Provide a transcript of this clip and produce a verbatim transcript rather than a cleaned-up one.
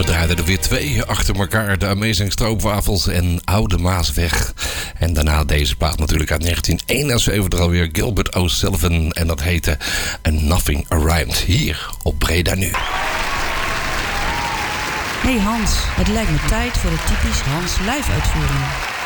draaiden er weer twee achter elkaar. De Amazing Stroopwafels en Oude Maasweg. En daarna deze plaat natuurlijk uit negentien eenenzeventig alweer. Gilbert O'Sullivan. En dat heette And Nothing Rhymed. Hier op Breda Nu. Hey Hans, het lijkt me tijd voor de typisch Hans live uitvoering.